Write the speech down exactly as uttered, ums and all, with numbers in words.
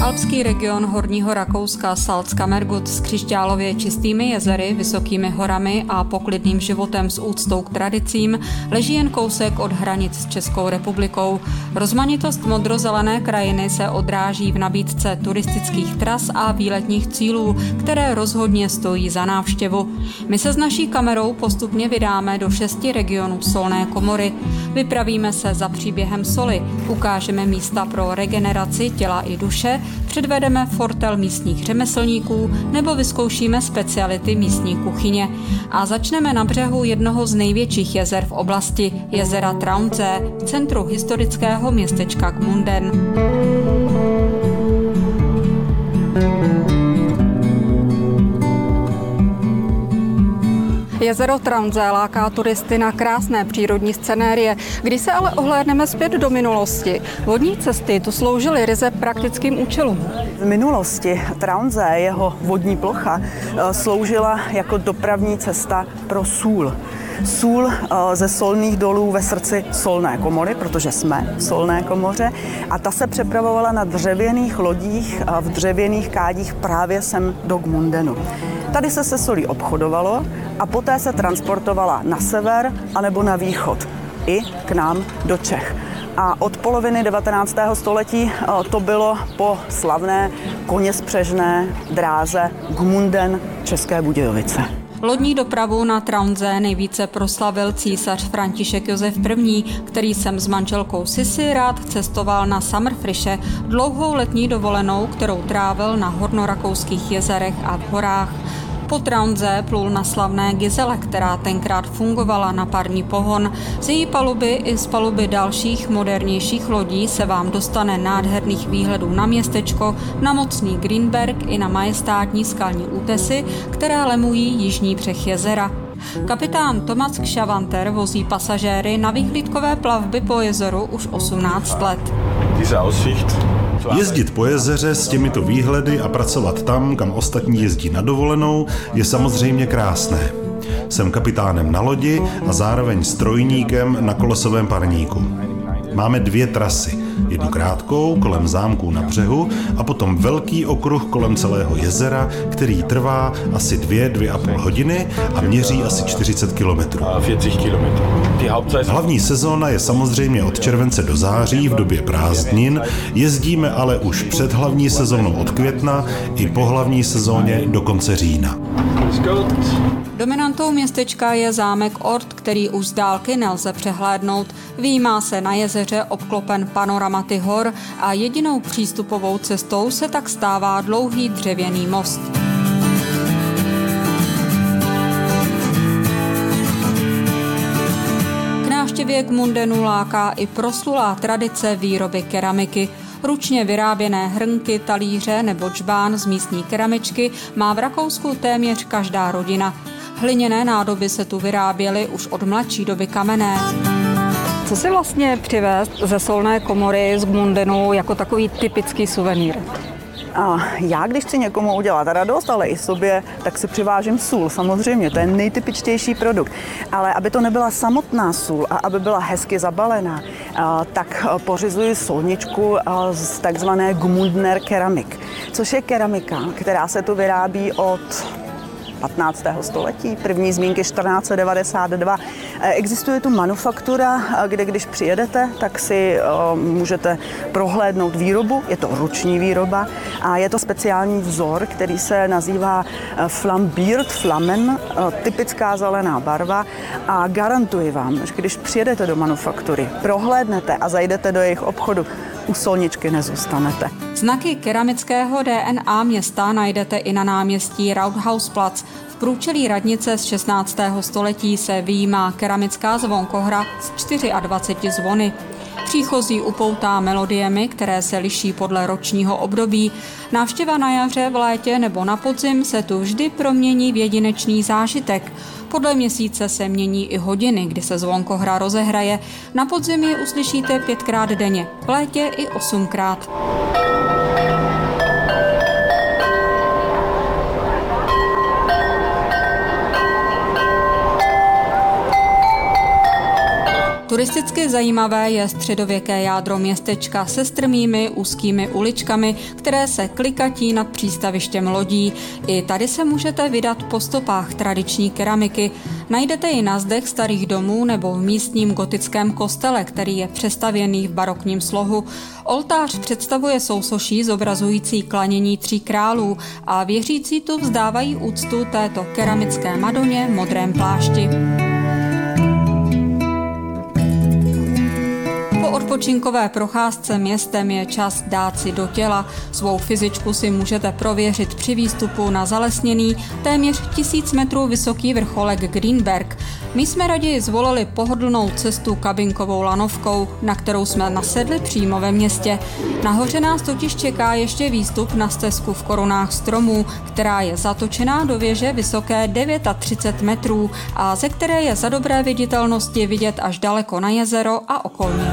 Alpský region Horního Rakouska Salzkammergut s křišťálově čistými jezery, vysokými horami a poklidným životem s úctou k tradicím leží jen kousek od hranic s Českou republikou. Rozmanitost modrozelené krajiny se odráží v nabídce turistických tras a výletních cílů, které rozhodně stojí za návštěvu. My se s naší kamerou postupně vydáme do šesti regionů solné komory. Vypravíme se za příběhem soli, ukážeme místa pro regeneraci těla i duše, předvedeme fortel místních řemeslníků nebo vyzkoušíme speciality místní kuchyně. A začneme na břehu jednoho z největších jezer v oblasti, jezera Traunsee, v centru historického městečka Gmunden. Jezero Traunsee láká turisty na krásné přírodní scenérie. Když se ale ohlédneme zpět do minulosti, vodní cesty tu sloužily ryze praktickým účelům. V minulosti Traunsee, jeho vodní plocha, sloužila jako dopravní cesta pro sůl. Sůl ze solných dolů ve srdci solné komory, protože jsme v solné komoře, a ta se přepravovala na dřevěných lodích v dřevěných kádích právě sem do Gmundenu. Tady se se solí obchodovalo a poté se transportovala na sever anebo na východ, i k nám do Čech. A od poloviny devatenáctého století to bylo po slavné koněspřežné dráze Gmunden České Budějovice. Lodní dopravu na Traunsee nejvíce proslavil císař František Josef I., který sem s manželkou Sisi rád cestoval na Sommerfrische, dlouhou letní dovolenou, kterou trávil na hornorakouských jezerech a v horách. Po Traunsee plul na slavné Gizele, která tenkrát fungovala na parní pohon. Z její paluby i z paluby dalších modernějších lodí se vám dostane nádherných výhledů na městečko, na mocný Greenberg i na majestátní skalní útesy, které lemují jižní břeh jezera. Kapitán Thomas Kschavanter vozí pasažéry na výhlídkové plavby po jezeru už osmnáct let. Jezdit po jezeře s těmito výhledy a pracovat tam, kam ostatní jezdí na dovolenou, je samozřejmě krásné. Jsem kapitánem na lodi a zároveň strojníkem na kolesovém parníku. Máme dvě trasy. Jednu krátkou kolem zámků na břehu a potom velký okruh kolem celého jezera, který trvá asi dvě, dvě a půl hodiny a měří asi čtyřicet kilometrů. Hlavní sezóna je samozřejmě od července do září v době prázdnin, jezdíme ale už před hlavní sezónou od května i po hlavní sezóně do konce října. Dominantou městečka je zámek Ort, který už z dálky nelze přehlédnout. Výjímá se na jezeře obklopen panoramaty hor a jedinou přístupovou cestou se tak stává dlouhý dřevěný most. K návštěvě Gmundenu láká i proslulá tradice výroby keramiky. Ručně vyráběné hrnky, talíře nebo džbán z místní keramičky má v Rakousku téměř každá rodina. Hliněné nádoby se tu vyráběly už od mladší doby kamenné. Co si vlastně přivést ze solné komory z Gmundenu jako takový typický suvenýr? A já, když chci někomu udělat radost, ale i sobě, tak si přivážím sůl. Samozřejmě, to je nejtypičtější produkt. Ale aby to nebyla samotná sůl a aby byla hezky zabalená, tak pořizuji solničku z takzvané Gmundener keramik, což je keramika, která se tu vyrábí od patnáctého století, první zmínky čtrnáct set devadesát dva. Existuje tu manufaktura, kde když přijedete, tak si uh, můžete prohlédnout výrobu. Je to ruční výroba a je to speciální vzor, který se nazývá Flambiert Flammen, uh, typická zelená barva, a garantuji vám, že když přijedete do manufaktury, prohlédnete a zajdete do jejich obchodu, u solničky nezůstanete. Znaky keramického D N A města najdete i na náměstí Rathausplatz. V průčelí radnice z šestnáctého století se vyjímá keramická zvonkohra z dvaceti čtyři zvony. Příchozí upoutá melodiemi, které se liší podle ročního období. Návštěva na jaře, v létě nebo na podzim se tu vždy promění v jedinečný zážitek. Podle měsíce se mění i hodiny, kdy se zvonkohra rozehraje. Na podzim ji uslyšíte pětkrát denně, v létě i osmkrát. Turisticky zajímavé je středověké jádro městečka se strmými úzkými uličkami, které se klikatí nad přístavištěm lodí. I tady se můžete vydat po stopách tradiční keramiky. Najdete ji na zdech starých domů nebo v místním gotickém kostele, který je přestavěný v barokním slohu. Oltář představuje sousoší zobrazující klanění tří králů a věřící tu vzdávají úctu této keramické Madoně v modrém plášti. Po odpočinkové procházce městem je čas dát si do těla. Svou fyzičku si můžete prověřit při výstupu na zalesněný, téměř tisíc metrů vysoký vrcholek Greenberg. My jsme raději zvolili pohodlnou cestu kabinkovou lanovkou, na kterou jsme nasedli přímo ve městě. Nahoře nás totiž čeká ještě výstup na stezku v korunách stromů, která je zatočená do věže vysoké třicet devět metrů a ze které je za dobré viditelnosti vidět až daleko na jezero a okolní